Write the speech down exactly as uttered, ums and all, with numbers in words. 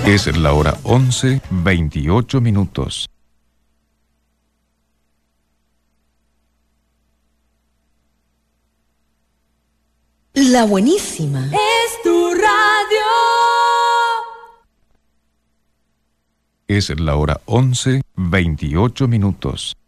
Es la hora once, veintiocho minutos. La buenísima. Es tu radio. Es la hora once, veintiocho minutos.